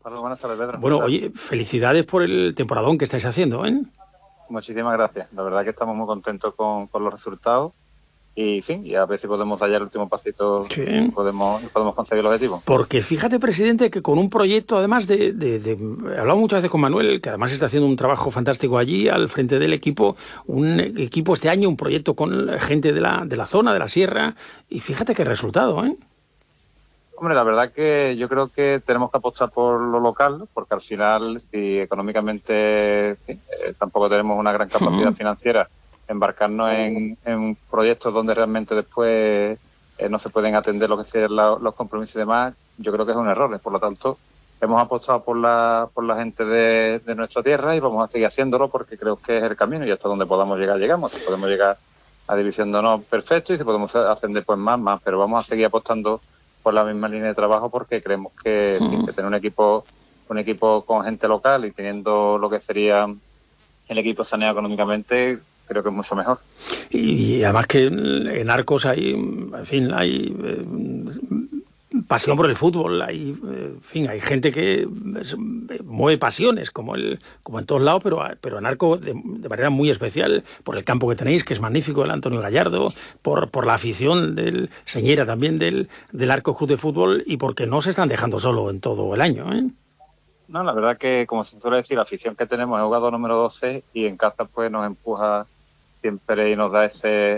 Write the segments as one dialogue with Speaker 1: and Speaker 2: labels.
Speaker 1: Hola, buenas tardes, Pedro.
Speaker 2: Bueno, oye, felicidades por el temporadón que estáis haciendo, ¿eh?
Speaker 1: Muchísimas gracias. La verdad que estamos muy contentos con los resultados y, en fin, y a ver si podemos dar ya el último pasito y
Speaker 2: Sí.
Speaker 1: podemos conseguir el objetivo.
Speaker 2: Porque fíjate, presidente, que con un proyecto, además he hablado muchas veces con Manuel, que además está haciendo un trabajo fantástico allí, al frente del equipo, un equipo este año, un proyecto con gente de la zona, de la sierra, y fíjate qué resultado, ¿eh?
Speaker 1: Hombre, la verdad que yo creo que tenemos que apostar por lo local, porque al final, si económicamente tampoco tenemos una gran capacidad financiera, embarcarnos en proyectos donde realmente después no se pueden atender lo que sean los compromisos y demás, yo creo que es un error. Por lo tanto, hemos apostado por la gente de nuestra tierra y vamos a seguir haciéndolo porque creo que es el camino y hasta donde podamos llegar, llegamos. Si podemos llegar a División de Honor, perfecto, y si podemos ascender, pues más, pero vamos a seguir apostando por la misma línea de trabajo porque creemos que tener un equipo con gente local y teniendo lo que sería el equipo saneado económicamente, creo que es mucho mejor.
Speaker 2: Y además que en Arcos hay, en fin, hay pasión por el fútbol, hay, en fin, hay gente que mueve pasiones, como en todos lados, pero en Arco de manera muy especial, por el campo que tenéis, que es magnífico, el Antonio Gallardo, por la afición del señera también del Arco Club de Fútbol, y porque no se están dejando solo en todo el año, ¿eh?
Speaker 1: No, la verdad que, como se suele decir, la afición que tenemos es jugador número 12 y en casa pues nos empuja siempre y nos da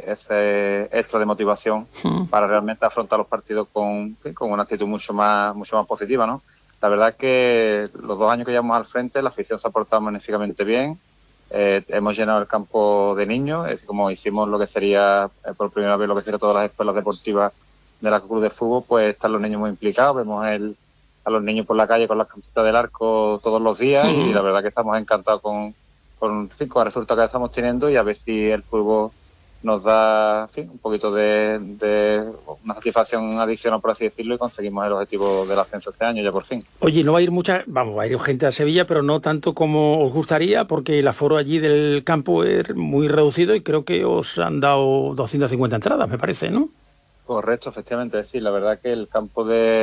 Speaker 1: ese extra de motivación para realmente afrontar los partidos con una actitud mucho más positiva, ¿no? La verdad que los 2 años que llevamos al frente, la afición se ha portado magníficamente bien. Hemos llenado el campo de niños, es decir, como hicimos lo que sería por primera vez lo que sería todas las escuelas deportivas de la Club de Fútbol, pues están los niños muy implicados, vemos a los niños por la calle con las camisetas del Arco todos los días y la verdad que estamos encantados con el resultado que estamos teniendo y a ver si el fútbol nos da, en fin, un poquito de una satisfacción adicional, por así decirlo, y conseguimos el objetivo del ascenso este año ya por fin.
Speaker 2: Oye, no va a ir va a ir gente a Sevilla, pero no tanto como os gustaría, porque el aforo allí del campo es muy reducido y creo que os han dado 250 entradas, me parece, ¿no?
Speaker 1: Correcto, efectivamente. Es decir, la verdad que el campo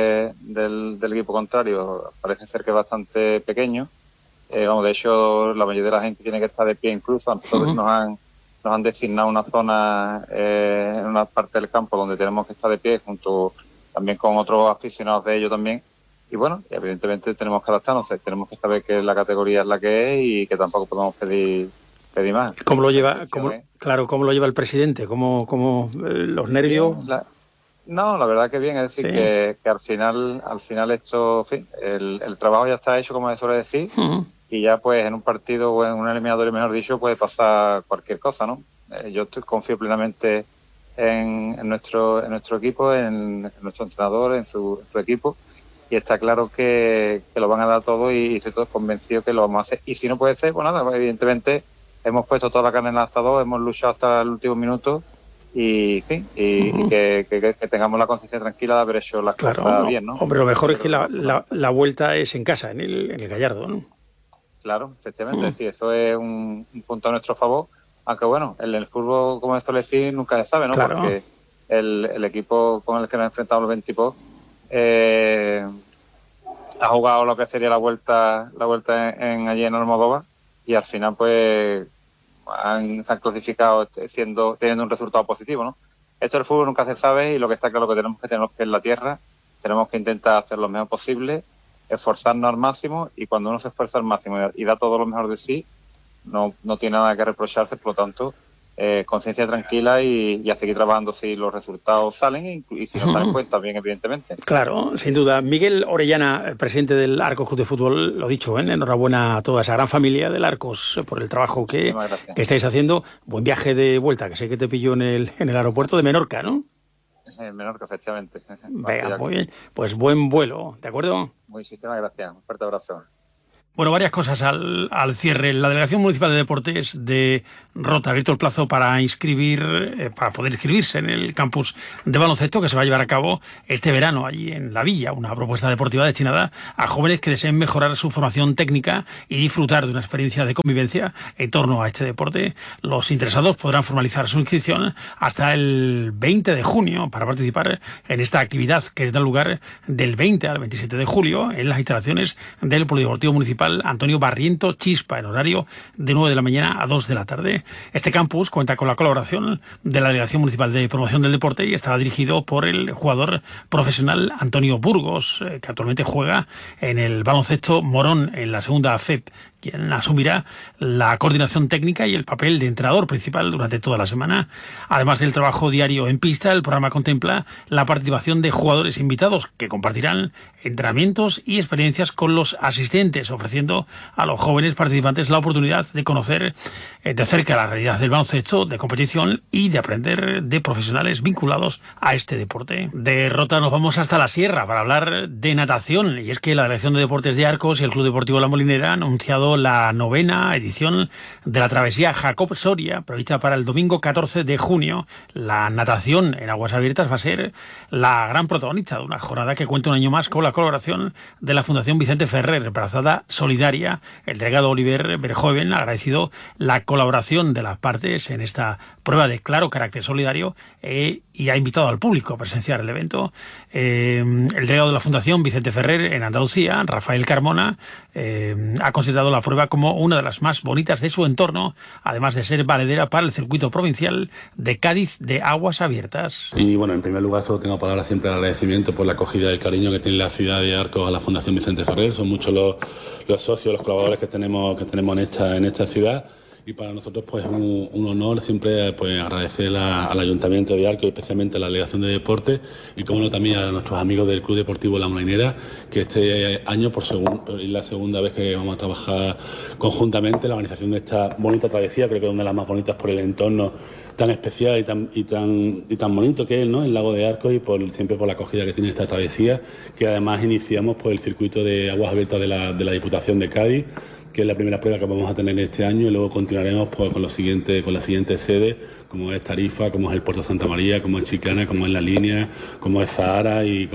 Speaker 1: del equipo contrario parece ser que es bastante pequeño. De hecho, la mayoría de la gente tiene que estar de pie incluso. Nosotros nos han designado una zona en una parte del campo donde tenemos que estar de pie, junto también con otros aficionados de ellos también. Y bueno, evidentemente tenemos que adaptarnos, tenemos que saber que la categoría es la que es y que tampoco podemos pedir más.
Speaker 2: ¿Cómo lo lleva, cómo lo lleva el presidente? ¿Cómo los nervios?
Speaker 1: Bien, no, la verdad que bien, es decir, que al final esto, en fin, el trabajo ya está hecho, como se suele decir, y ya pues en un partido o en un eliminatorio, mejor dicho, puede pasar cualquier cosa, ¿no? Yo confío plenamente en nuestro equipo, en nuestro entrenador, en su equipo, y está claro que lo van a dar todo y estoy todo convencido que lo vamos a hacer. Y si no puede ser, pues nada, evidentemente hemos puesto toda la carne en el asador, hemos luchado hasta el último minuto y, en fin, que tengamos la conciencia tranquila de haber hecho las cosas bien, ¿no?
Speaker 2: Hombre, lo mejor es que la vuelta es en casa, en el Gallardo, ¿no?
Speaker 1: Claro, efectivamente, es decir, eso es un punto a nuestro favor, aunque bueno, en el fútbol, como esto le decís, nunca se sabe, ¿no?
Speaker 2: Claro.
Speaker 1: Porque el equipo con el que nos enfrentamos los 20 ha jugado lo que sería la vuelta allí en Almodóvar y al final pues se han clasificado teniendo un resultado positivo, ¿no? Esto del fútbol nunca se sabe y lo que está claro que tenemos que tener en la tierra, tenemos que intentar hacer lo mejor posible, esforzarnos al máximo y cuando uno se esfuerza al máximo y da todo lo mejor de sí, no tiene nada que reprocharse, por lo tanto, conciencia tranquila y a seguir trabajando si los resultados salen y si no salen, pues también, evidentemente.
Speaker 2: Claro, sin duda. Miguel Orellana, presidente del Arcos Club de Fútbol, lo dicho, enhorabuena a toda esa gran familia del Arcos por el trabajo que estáis haciendo. Buen viaje de vuelta, que sé que te pilló en el aeropuerto de Menorca, ¿no?
Speaker 1: En Menorca, efectivamente.
Speaker 2: Venga, muy bien. Pues buen vuelo, ¿de acuerdo?
Speaker 1: Muchísimas gracias. Un fuerte abrazo.
Speaker 2: Bueno, varias cosas al cierre. La Delegación Municipal de Deportes de Rota ha abierto el plazo para para poder inscribirse en el campus de baloncesto que se va a llevar a cabo este verano allí en La Villa, una propuesta deportiva destinada a jóvenes que deseen mejorar su formación técnica y disfrutar de una experiencia de convivencia en torno a este deporte. Los interesados podrán formalizar su inscripción hasta el 20 de junio para participar en esta actividad que da lugar del 20 al 27 de julio en las instalaciones del Polideportivo Municipal Antonio Barriento Chispa, en horario de 9 de la mañana a 2 de la tarde. Este campus cuenta con la colaboración de la Delegación Municipal de Promoción del Deporte y estará dirigido por el jugador profesional Antonio Burgos, que actualmente juega en el baloncesto Morón en la segunda FEP, quien asumirá la coordinación técnica y el papel de entrenador principal durante toda la semana. Además del trabajo diario en pista, el programa contempla la participación de jugadores invitados que compartirán entrenamientos y experiencias con los asistentes, ofreciendo a los jóvenes participantes la oportunidad de conocer de cerca la realidad del baloncesto de competición y de aprender de profesionales vinculados a este deporte. De Rota nos vamos hasta la Sierra para hablar de natación, y es que la Delegación de Deportes de Arcos y el Club Deportivo La Molinera han anunciado la 9ª edición de la travesía Jacob Soria, prevista para el domingo 14 de junio. La natación en aguas abiertas va a ser la gran protagonista de una jornada que cuenta un año más con la colaboración de la Fundación Vicente Ferrer, Brazada Solidaria. El delegado Oliver Verhoeven ha agradecido la colaboración de las partes en esta prueba de claro carácter solidario y ha invitado al público a presenciar el evento. El delegado de la Fundación Vicente Ferrer en Andalucía, Rafael Carmona, ha considerado la prueba como una de las más bonitas de su entorno, además de ser valedera para el circuito provincial de Cádiz de aguas abiertas.
Speaker 3: Y bueno, en primer lugar solo tengo palabras siempre de agradecimiento por la acogida y el cariño que tiene la ciudad de Arcos a la Fundación Vicente Ferrer. Son muchos los socios, los colaboradores que tenemos en esta ciudad. Y para nosotros pues un honor siempre pues agradecer al Ayuntamiento de Arcos y especialmente a la Delegación de Deportes y como no también a nuestros amigos del Club Deportivo La Molinera, que este año por la segunda vez que vamos a trabajar conjuntamente la organización de esta bonita travesía. Creo que es una de las más bonitas por el entorno tan especial y tan bonito que es, ¿no?, el lago de Arcos, y siempre por la acogida que tiene esta travesía, que además iniciamos por el circuito de aguas abiertas de la Diputación de Cádiz, que es la primera prueba que vamos a tener este año, y luego continuaremos pues, con la siguiente sede, como es Tarifa, como es el Puerto Santa María, como es Chiclana, como es La Línea, como es Zahara y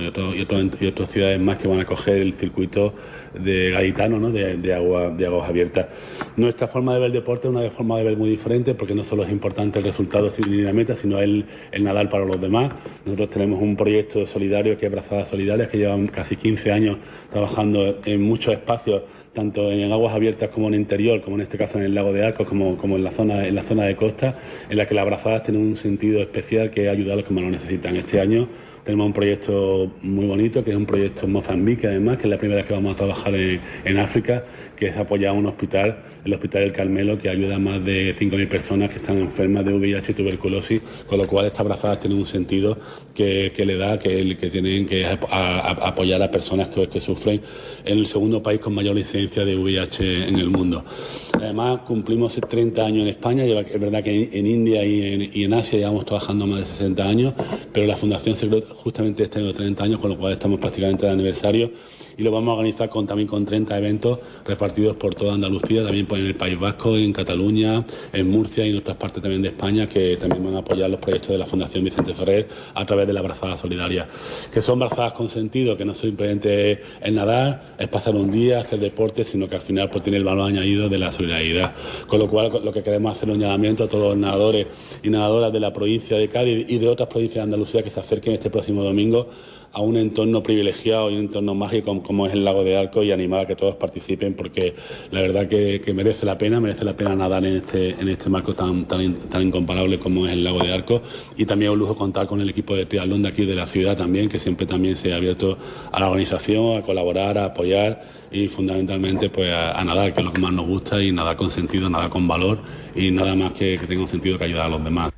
Speaker 3: otras ciudades más que van a coger el circuito de gaditano, ¿no?, de aguas abiertas. Nuestra forma de ver el deporte es una forma de ver muy diferente, porque no solo es importante el resultado sin ir a la meta, sino el nadar para los demás. Nosotros tenemos un proyecto solidario que es Brazadas Solidarias, que llevan casi 15 años trabajando en muchos espacios, tanto en aguas abiertas como en interior, como en este caso en el lago de Arcos, como en la zona de costa, en la que las brazadas tienen un sentido especial, que es ayudar a los que más lo necesitan. Este año tenemos un proyecto muy bonito, que es un proyecto en Mozambique, además, que es la primera vez que vamos a trabajar en África, que es apoyar a un hospital, el Hospital del Carmelo, que ayuda a más de 5.000 personas que están enfermas de VIH y tuberculosis, con lo cual estas brazadas tienen un sentido que le da, que tienen que apoyar a personas que sufren en el segundo país con mayor incidencia de VIH en el mundo. Además, cumplimos 30 años en España. Es verdad que en India y en Asia llevamos trabajando más de 60 años, pero la Fundación se creó justamente este año de 30 años, con lo cual estamos prácticamente de aniversario, y lo vamos a organizar también con 30 eventos repartidos por toda Andalucía, también en el País Vasco, en Cataluña, en Murcia y en otras partes también de España, que también van a apoyar los proyectos de la Fundación Vicente Ferrer a través de la Brazada Solidaria, que son brazadas con sentido, que no simplemente es nadar, es pasar un día, hacer deporte, sino que al final pues tiene el valor añadido de la solidaridad. Con lo cual lo que queremos hacer es un llamamiento a todos los nadadores y nadadoras de la provincia de Cádiz y de otras provincias de Andalucía que se acerquen este próximo domingo a un entorno privilegiado y un entorno mágico como es el lago de Arcos, y animar a que todos participen, porque la verdad que merece la pena nadar en este marco tan incomparable como es el lago de Arcos. Y también es un lujo contar con el equipo de triatlón de aquí de la ciudad también, que siempre también se ha abierto a la organización, a colaborar, a apoyar y fundamentalmente pues a nadar, que es lo que más nos gusta, y nadar con sentido, nadar con valor, y nada más que tenga un sentido que ayudar a los demás.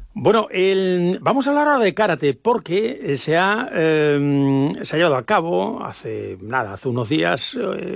Speaker 2: Bueno, vamos a hablar ahora de karate porque se ha llevado a cabo hace unos días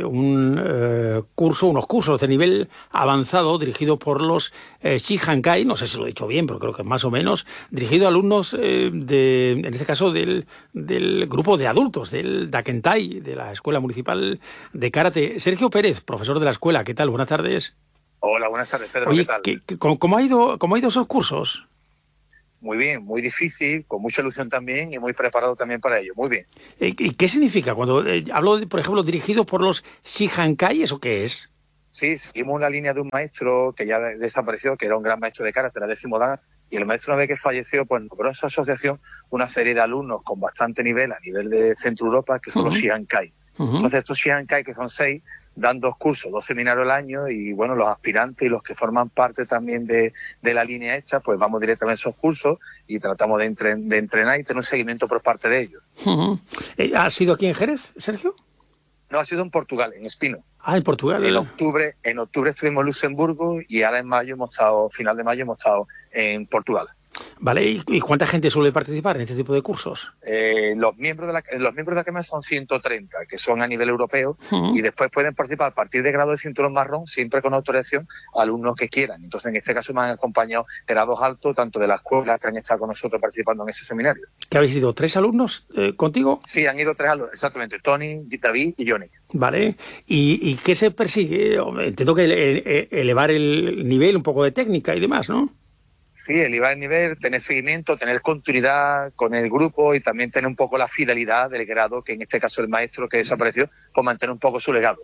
Speaker 2: unos cursos de nivel avanzado dirigidos por los Shihankai, no sé si lo he dicho bien, pero creo que más o menos, dirigido a alumnos en este caso del grupo de adultos, del Dakentai, de la Escuela Municipal de Karate. Sergio Pérez, profesor de la escuela, ¿qué tal? Buenas tardes.
Speaker 4: Hola, buenas tardes, Pedro.
Speaker 2: Oye,
Speaker 4: ¿qué tal?
Speaker 2: ¿Cómo ha ido esos cursos?
Speaker 4: Muy bien, muy difícil, con mucha ilusión también y muy preparado también para ello. Muy bien.
Speaker 2: ¿Y qué significa? Cuando hablo, por ejemplo, dirigidos por los Shihankai, ¿eso qué es?
Speaker 4: Sí, seguimos una línea de un maestro que ya desapareció, que era un gran maestro de karate, era 10º dan, y el maestro, una vez que falleció, pues nombró esa asociación una serie de alumnos con bastante nivel, a nivel de Centro Europa, que son los Shihankai. Entonces, estos Shihankai, que son 6, dan 2 cursos, 2 seminarios al año, y bueno, los aspirantes y los que forman parte también de la línea hecha, pues vamos directamente a esos cursos y tratamos de entrenar y tener un seguimiento por parte de ellos.
Speaker 2: ¿Ha sido aquí en Jerez, Sergio?
Speaker 4: No, ha sido en Portugal, en Espino.
Speaker 2: Ah, en Portugal.
Speaker 4: En octubre estuvimos en Luxemburgo y ahora en mayo final de mayo hemos estado en Portugal.
Speaker 2: Vale, ¿y cuánta gente suele participar en este tipo de cursos?
Speaker 4: Los miembros de la Academia son 130, que son a nivel europeo, y después pueden participar a partir de grado de cinturón marrón, siempre con autorización, alumnos que quieran. Entonces, en este caso me han acompañado grados altos, tanto de la escuela, que han estado con nosotros participando en ese seminario.
Speaker 2: ¿Que habéis ido 3 alumnos contigo?
Speaker 4: Sí, han ido 3 alumnos, exactamente, Tony, David y Johnny.
Speaker 2: Vale, ¿y qué se persigue? Entiendo que elevar el nivel, un poco de técnica y demás, ¿no?
Speaker 4: Sí, elevar el nivel, tener seguimiento, tener continuidad con el grupo y también tener un poco la fidelidad del grado, que en este caso el maestro que desapareció, pues mantener un poco su legado.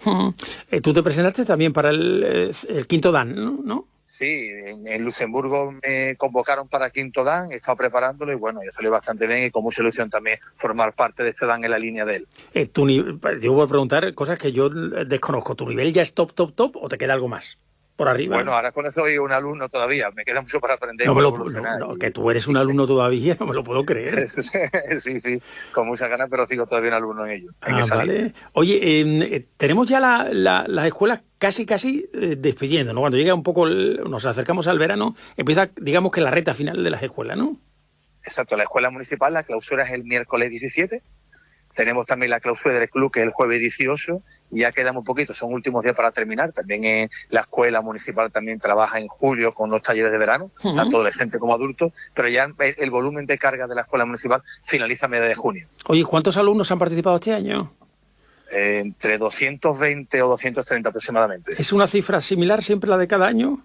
Speaker 2: Tú te presentaste también para el 5º dan, ¿no?
Speaker 4: Sí, en Luxemburgo me convocaron para 5º dan, he estado preparándolo y bueno, ya salió bastante bien y con mucha ilusión también formar parte de este dan en la línea de él.
Speaker 2: Yo voy a preguntar cosas que yo desconozco. ¿Tu nivel ya es top o te queda algo más por arriba?
Speaker 4: Bueno, ahora con eso soy un alumno todavía, me queda mucho para aprender.
Speaker 2: Que tú eres un alumno todavía, no me lo puedo creer.
Speaker 4: Sí, con muchas ganas, pero sigo todavía un alumno en ello.
Speaker 2: Vale. Oye, tenemos ya las escuelas casi despidiendo, ¿no? Cuando llega un poco, nos acercamos al verano, empieza, digamos que la recta final de las escuelas, ¿no?
Speaker 4: Exacto, la escuela municipal, la clausura es el miércoles 17, tenemos también la clausura del club, que es el jueves 18, y ya quedamos un poquito, son últimos días para terminar. También la escuela municipal también trabaja en julio con los talleres de verano, tanto adolescentes como adultos, pero ya el volumen de carga de la escuela municipal finaliza a mediados de junio.
Speaker 2: Oye, ¿cuántos alumnos han participado este año?
Speaker 4: Entre 220 o 230 aproximadamente.
Speaker 2: ¿Es una cifra similar siempre la de cada año?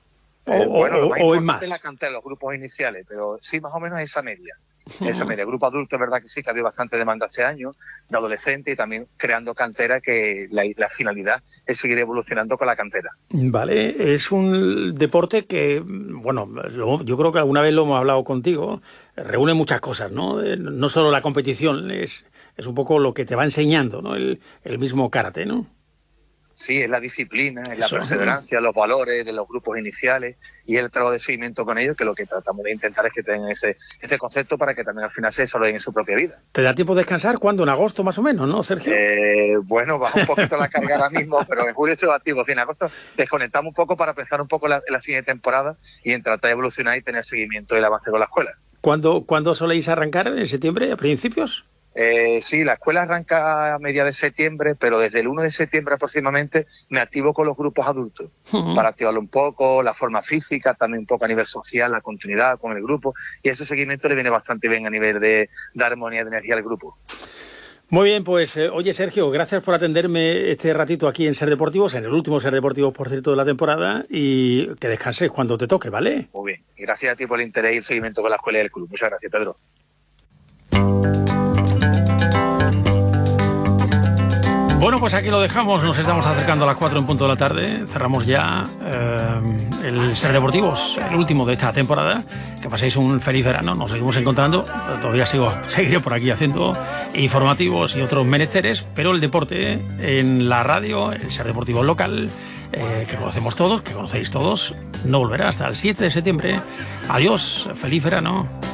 Speaker 2: ¿O es más?
Speaker 4: La cantera, los grupos iniciales, pero sí, más o menos esa media. Esa media. Grupo adulto, es verdad que sí, que ha habido bastante demanda este año, de adolescentes y también creando cantera, que la finalidad es seguir evolucionando con la cantera.
Speaker 2: Vale, es un deporte que, bueno, yo creo que alguna vez lo hemos hablado contigo, reúne muchas cosas, ¿no? No solo la competición, es un poco lo que te va enseñando, ¿no? El mismo karate, ¿no?
Speaker 4: Sí, es la disciplina, es la perseverancia, los valores de los grupos iniciales y el trabajo de seguimiento con ellos, que lo que tratamos de intentar es que tengan ese concepto para que también al final se desarrollen en su propia vida.
Speaker 2: ¿Te da tiempo de descansar? ¿Cuándo? ¿En agosto más o menos, no, Sergio?
Speaker 4: Bueno, baja un poquito la carga ahora mismo, pero en julio estoy activo. En agosto desconectamos un poco para pensar un poco la siguiente temporada y en tratar de evolucionar y tener seguimiento del avance con la escuela.
Speaker 2: ¿Cuándo soléis arrancar? ¿En septiembre, a principios?
Speaker 4: Sí, la escuela arranca a mediados de septiembre, pero desde el 1 de septiembre aproximadamente me activo con los grupos adultos para activarlo un poco, la forma física, también un poco a nivel social, la continuidad con el grupo, y ese seguimiento le viene bastante bien a nivel de armonía de energía al grupo.
Speaker 2: Muy bien, pues oye Sergio, gracias por atenderme este ratito aquí en Ser Deportivos, en el último Ser Deportivos, por cierto, de la temporada, y que descanses cuando te toque, ¿vale?
Speaker 4: Muy bien, y gracias a ti por el interés y el seguimiento con la escuela y el club. Muchas gracias, Pedro.
Speaker 2: Bueno, pues aquí lo dejamos, nos estamos acercando a las 4 en punto de la tarde, cerramos ya el Ser Deportivos, el último de esta temporada. Que paséis un feliz verano, nos seguimos encontrando, todavía seguiré por aquí haciendo informativos y otros menesteres, pero el deporte en la radio, el Ser Deportivos local, que conocemos todos, que conocéis todos, no volverá hasta el 7 de septiembre. Adiós, feliz verano.